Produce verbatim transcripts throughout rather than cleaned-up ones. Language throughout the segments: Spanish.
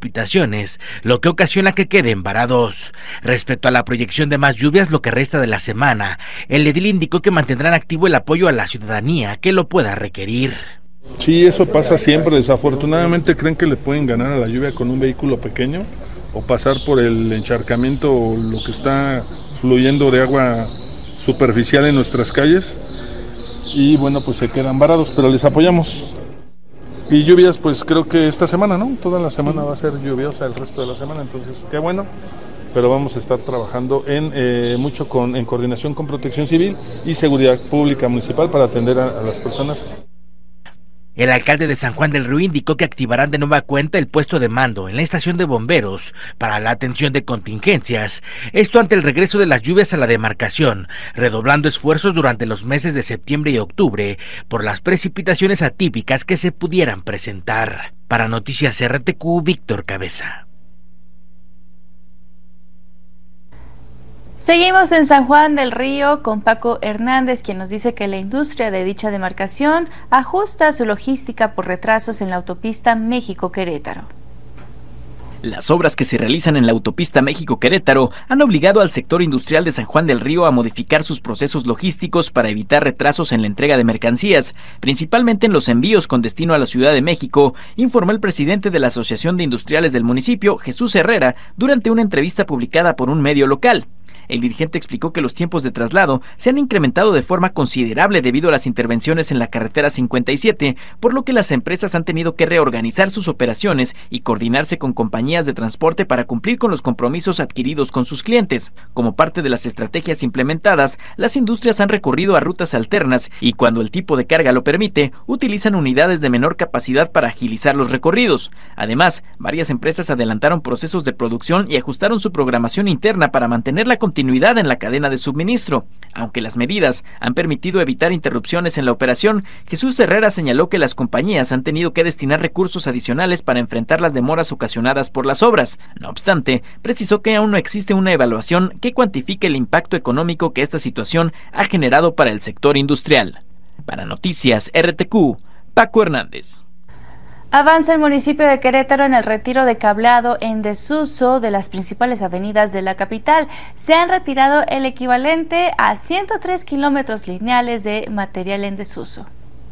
precipitaciones, lo que ocasiona que queden varados. Respecto a la proyección de más lluvias lo que resta de la semana, el edil indicó que mantendrán activo el apoyo a la ciudadanía que lo pueda requerir. Sí, eso pasa siempre. Desafortunadamente creen que le pueden ganar a la lluvia con un vehículo pequeño o pasar por el encharcamiento o lo que está fluyendo de agua superficial en nuestras calles y bueno, pues se quedan varados, pero les apoyamos. Y lluvias, pues creo que esta semana, ¿no? Toda la semana va a ser lluviosa el resto de la semana, entonces qué bueno, pero vamos a estar trabajando en eh, mucho con en coordinación con Protección Civil y Seguridad Pública Municipal para atender a, a las personas. El alcalde de San Juan del Río indicó que activarán de nueva cuenta el puesto de mando en la estación de bomberos para la atención de contingencias, esto ante el regreso de las lluvias a la demarcación, redoblando esfuerzos durante los meses de septiembre y octubre por las precipitaciones atípicas que se pudieran presentar. Para Noticias R T Q, Víctor Cabeza. Seguimos en San Juan del Río con Paco Hernández, quien nos dice que la industria de dicha demarcación ajusta su logística por retrasos en la autopista México-Querétaro. Las obras que se realizan en la autopista México-Querétaro han obligado al sector industrial de San Juan del Río a modificar sus procesos logísticos para evitar retrasos en la entrega de mercancías, principalmente en los envíos con destino a la Ciudad de México, informó el presidente de la Asociación de Industriales del municipio, Jesús Herrera, durante una entrevista publicada por un medio local. El dirigente explicó que los tiempos de traslado se han incrementado de forma considerable debido a las intervenciones en la carretera cincuenta y siete, por lo que las empresas han tenido que reorganizar sus operaciones y coordinarse con compañías de transporte para cumplir con los compromisos adquiridos con sus clientes. Como parte de las estrategias implementadas, las industrias han recurrido a rutas alternas y, cuando el tipo de carga lo permite, utilizan unidades de menor capacidad para agilizar los recorridos. Además, varias empresas adelantaron procesos de producción y ajustaron su programación interna para mantener la continuidad en la cadena de suministro. Aunque las medidas han permitido evitar interrupciones en la operación, Jesús Herrera señaló que las compañías han tenido que destinar recursos adicionales para enfrentar las demoras ocasionadas por las obras. No obstante, precisó que aún no existe una evaluación que cuantifique el impacto económico que esta situación ha generado para el sector industrial. Para Noticias R T Q, Paco Hernández. Avanza el municipio de Querétaro en el retiro de cableado en desuso de las principales avenidas de la capital. Se han retirado el equivalente a ciento tres kilómetros lineales de material en desuso.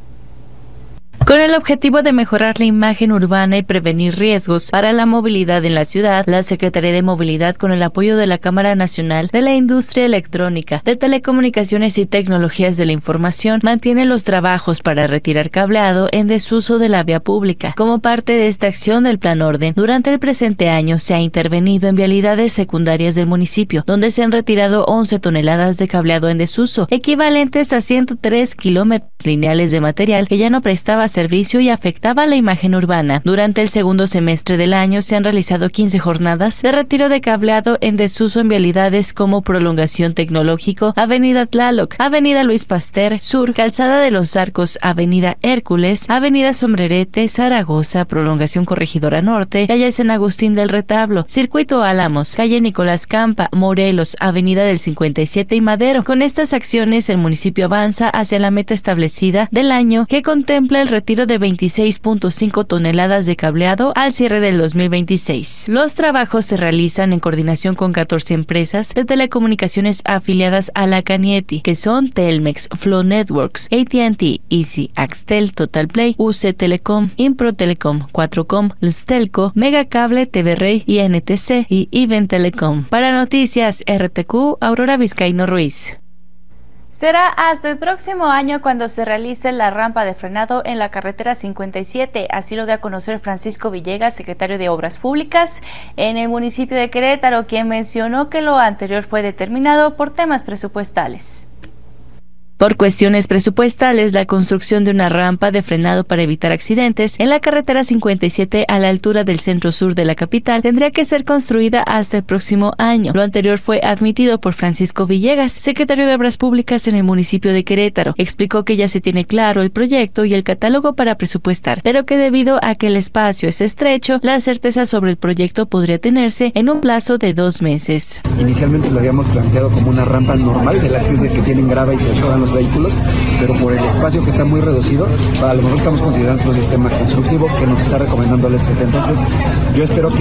Con el objetivo de mejorar la imagen urbana y prevenir riesgos para la movilidad en la ciudad, la Secretaría de Movilidad, con el apoyo de la Cámara Nacional de la Industria Electrónica, de Telecomunicaciones y Tecnologías de la Información, mantiene los trabajos para retirar cableado en desuso de la vía pública. Como parte de esta acción del Plan Orden, durante el presente año se ha intervenido en vialidades secundarias del municipio, donde se han retirado once toneladas de cableado en desuso, equivalentes a ciento tres kilómetros lineales de material que ya no prestaba servicio y afectaba la imagen urbana. Durante el segundo semestre del año se han realizado quince jornadas de retiro de cableado en desuso en vialidades como Prolongación Tecnológico, Avenida Tlaloc, Avenida Luis Pasteur Sur, Calzada de los Arcos, Avenida Hércules, Avenida Sombrerete, Zaragoza, Prolongación Corregidora Norte, Calle San Agustín del Retablo, Circuito Álamos, Calle Nicolás Campa, Morelos, Avenida del cincuenta y siete y Madero. Con estas acciones el municipio avanza hacia la meta establecida del año, que contempla el retiro de veintiséis punto cinco toneladas de cableado al cierre del dos mil veintiséis. Los trabajos se realizan en coordinación con catorce empresas de telecomunicaciones afiliadas a la Canieti, que son Telmex, Flow Networks, A T and T, Easy, Axtel, Totalplay, U C Telecom, Impro Telecom, Cuatrocom, Lstelco, Megacable, T V Rey y N T C y Even Telecom. Para Noticias R T Q, Aurora Vizcaíno Ruiz. Será hasta el próximo año cuando se realice la rampa de frenado en la carretera cincuenta y siete, así lo dio a conocer Francisco Villegas, secretario de Obras Públicas en el municipio de Querétaro, quien mencionó que lo anterior fue determinado por temas presupuestales. Por cuestiones presupuestales, la construcción de una rampa de frenado para evitar accidentes en la carretera cincuenta y siete a la altura del centro sur de la capital tendría que ser construida hasta el próximo año. Lo anterior fue admitido por Francisco Villegas, secretario de Obras Públicas en el municipio de Querétaro. Explicó que ya se tiene claro el proyecto y el catálogo para presupuestar, pero que debido a que el espacio es estrecho, la certeza sobre el proyecto podría tenerse en un plazo de dos meses. Inicialmente lo habíamos planteado como una rampa normal, de las que, es de que tienen grava y se atoran los vehículos, pero por el espacio que está muy reducido, a lo mejor estamos considerando un sistema constructivo que nos está recomendando el S C T. Entonces, yo espero que